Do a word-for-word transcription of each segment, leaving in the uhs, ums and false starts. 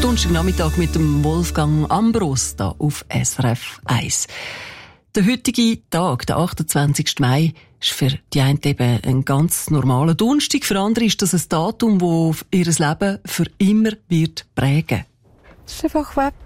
Donnerstagnachmittag mit dem Wolfgang Ambros da auf S R F eins. Der heutige Tag, der achtundzwanzigsten Mai, ist für die einen eben ein ganz normaler Donnerstag. Für andere ist das ein Datum, das ihr Leben für immer wird prägen. Es ist einfach weg.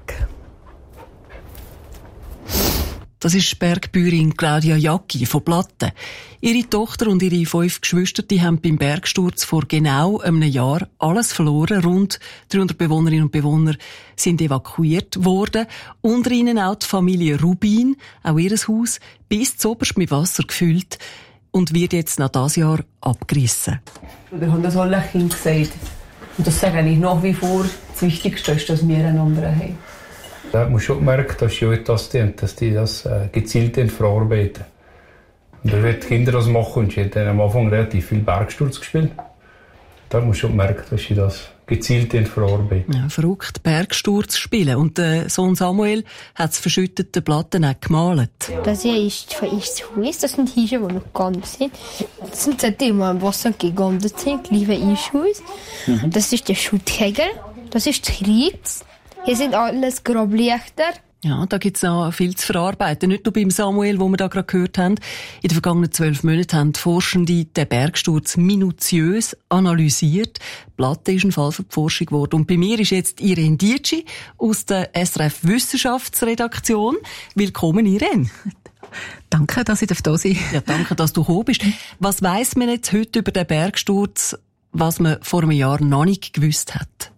Das ist Bergbäuerin Claudia Jacki von Platten. Ihre Tochter und ihre fünf Geschwister die haben beim Bergsturz vor genau einem Jahr alles verloren. Rund dreihundert Bewohnerinnen und Bewohner sind evakuiert worden. Unter ihnen auch die Familie Rubin, auch ihr Haus, bis zuoberst mit Wasser gefüllt und wird jetzt nach diesem Jahr abgerissen. Wir haben das alle Kind gesagt. Und das sage ich nach wie vor. Das Wichtigste ist, dass wir einander haben. Da hat man schon gemerkt, dass die das tun, dass die das äh, gezielt verarbeiten. Und da wird die Kinder das machen und sie haben am Anfang relativ viel Bergsturz gespielt. Da hat man schon gemerkt, dass sie das gezielt verarbeiten. Ja, verrückt, Bergsturz spielen. Und der Sohn Samuel hat das verschüttete Platten auch gemalt. Das hier ist von uns Haus, das sind Häuser, die noch gegangen sind. Das sind seitdem wir im Wasser gegangen sind, liebe ich Haus. Mhm. Das ist der Schutthegel, das ist die Ritz. Hier sind alles Grablichter. Ja, da gibt's noch viel zu verarbeiten. Nicht nur beim Samuel, wo wir da gerade gehört haben. In den vergangenen zwölf Monaten haben die Forschende den Bergsturz minutiös analysiert. Die Platte ist ein Fall für die Forschung geworden. Und bei mir ist jetzt Irene Dietschi aus der S R F Wissenschaftsredaktion. Willkommen, Irene. Danke, dass ich da sein darf. Ja, danke, dass du gekommen bist. Was weiss man jetzt heute über den Bergsturz, was man vor einem Jahr noch nicht gewusst hat?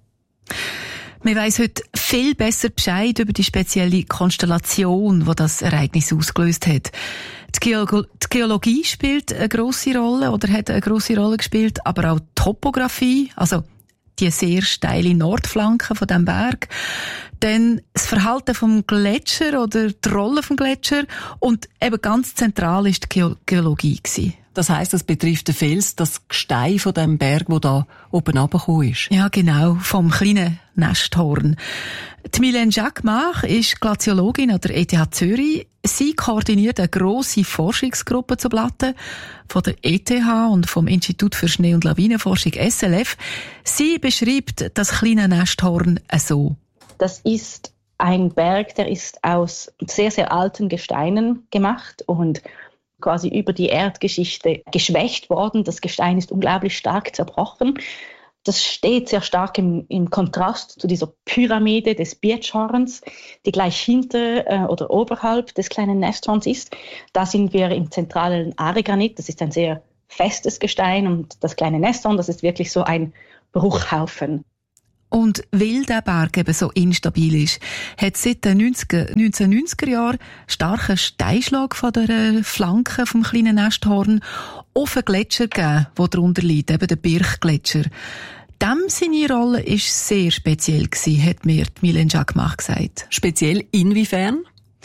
Man weiss heute viel besser Bescheid über die spezielle Konstellation, die das Ereignis ausgelöst hat. Die, Geolo- die Geologie spielt eine grosse Rolle oder hat eine grosse Rolle gespielt, aber auch die Topographie, also die sehr steile Nordflanke von dem Berg. Dann das Verhalten vom Gletscher oder die Rolle vom Gletscher und eben ganz zentral ist die Ge- Geologie gewesen. Das heisst, das betrifft den Fels, das Gestein von dem Berg, wo da oben runtergekommen ist. Ja, genau, vom kleinen Nesthorn. Die Mylène Jacquemart ist Glaziologin an der E T H Zürich. Sie koordiniert eine grosse Forschungsgruppe zu Platten von der E T H und vom Institut für Schnee- und Lawinenforschung S L F. Sie beschreibt das kleine Nesthorn so. Das ist ein Berg, der ist aus sehr, sehr alten Gesteinen gemacht und quasi über die Erdgeschichte geschwächt worden. Das Gestein ist unglaublich stark zerbrochen. Das steht sehr stark im, im Kontrast zu dieser Pyramide des Birchhorns, die gleich hinter äh, oder oberhalb des kleinen Nesthorns ist. Da sind wir im zentralen Aregranit. Das ist ein sehr festes Gestein und das kleine Nesthorn, das ist wirklich so ein Bruchhaufen. Und weil der Berg eben so instabil ist, hat es seit den neunzehnhundertneunziger Jahren starken Steinschlag von der Flanke vom kleinen Nesthorn auf einen Gletscher gegeben, der darunter liegt, eben der Birchgletscher. Dem seine Rolle war sehr speziell gewesen, hat mir Mylène Jacquemart gesagt. Speziell inwiefern?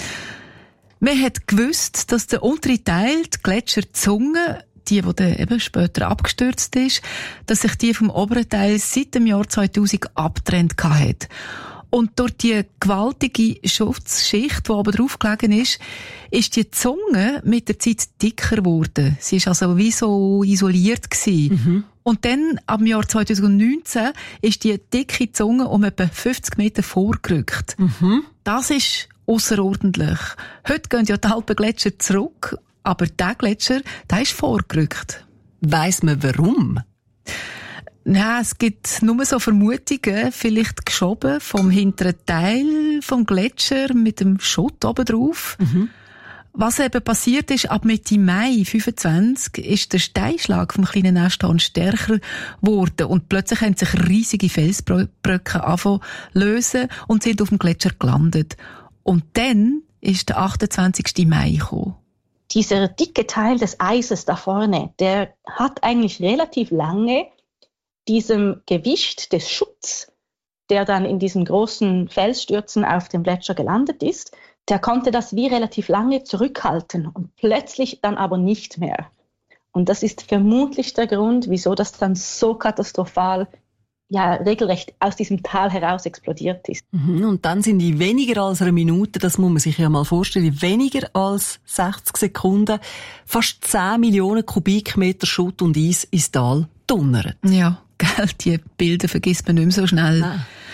Man hat gewusst, dass der untere Teil, die Gletscherzunge, die, die dann eben später abgestürzt ist, dass sich die vom oberen Teil seit dem Jahr zweitausend abgetrennt hat. Und durch die gewaltige Schutzschicht, die oben drauf gelegen ist, ist die Zunge mit der Zeit dicker geworden. Sie ist also wie so isoliert gewesen. Mhm. Und dann, ab dem Jahr zweitausendneunzehn, ist die dicke Zunge um etwa fünfzig Meter vorgerückt. Mhm. Das ist ausserordentlich. Heute gehen ja die Alpengletscher zurück, aber der Gletscher, der ist vorgerückt. Weiss man warum? Nein, es gibt nur so Vermutungen, vielleicht geschoben vom hinteren Teil vom Gletscher mit dem Schutt oben drauf. Mhm. Was eben passiert ist, ab Mitte Mai fünfundzwanzig ist der Steinschlag vom kleinen Nesthorn stärker geworden und plötzlich haben sich riesige Felsbrücken angefangen zu lösen und sind auf dem Gletscher gelandet. Und dann ist der achtundzwanzigsten Mai gekommen. Dieser dicke Teil des Eises da vorne, der hat eigentlich relativ lange diesem Gewicht des Schutts, der dann in diesen großen Felsstürzen auf dem Gletscher gelandet ist, der konnte das wie relativ lange zurückhalten und plötzlich dann aber nicht mehr. Und das ist vermutlich der Grund, wieso das dann so katastrophal, ja, regelrecht aus diesem Tal heraus explodiert ist. Und dann sind die weniger als eine Minute, das muss man sich ja mal vorstellen, weniger als sechzig Sekunden, fast zehn Millionen Kubikmeter Schutt und Eis ins Tal donnert. Ja, gell, die Bilder vergisst man nicht mehr so schnell. Nein.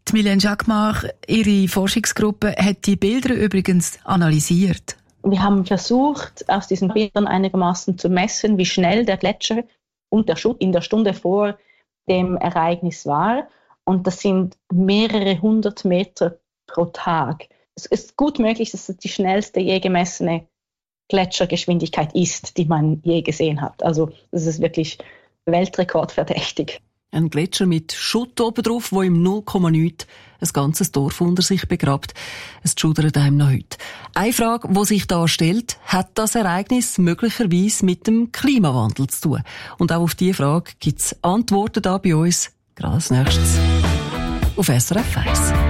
Die Mylène Jacquemart, ihre Forschungsgruppe, hat die Bilder übrigens analysiert. Wir haben versucht, aus diesen Bildern einigermaßen zu messen, wie schnell der Gletscher und der Schutt in der Stunde vor dem Ereignis war. Und das sind mehrere hundert Meter pro Tag. Es ist gut möglich, dass es die schnellste je gemessene Gletschergeschwindigkeit ist, die man je gesehen hat. Also das ist wirklich weltrekordverdächtig. Ein Gletscher mit Schutt oben drauf, wo im null Komma nichts ein ganzes Dorf unter sich begrabt. Es schudert einem noch heute. Eine Frage, die sich da stellt, hat das Ereignis möglicherweise mit dem Klimawandel zu tun? Und auch auf diese Frage gibt es Antworten da bei uns, gerade als nächstes auf S R F eins.